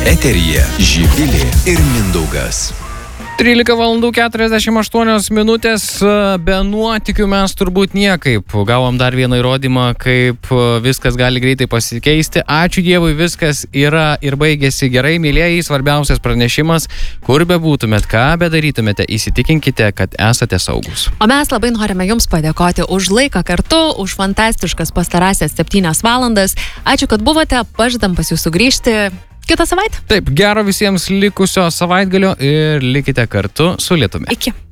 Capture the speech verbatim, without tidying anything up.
Eteryje Živilė ir Mindaugas. trylika valandų keturiasdešimt aštuonios minutės. Be nuotykių mes turbūt niekaip. Gavom dar vieną įrodymą, kaip viskas gali greitai pasikeisti. Ačiū Dievui, viskas yra ir baigėsi gerai. Mylėjai, svarbiausias pranešimas, kur bebūtumėt, ką bedarytumėte, įsitikinkite, kad esate saugus. O mes labai norime Jums padėkoti už laiką kartu, už fantastiškas pastarąsias septynias valandas. Ačiū, kad buvote, pažadam pas Jūs sugrįžti kitą savaitę. Taip, gero visiems likusio savaitgalio ir likite kartu su Lietumi. Iki.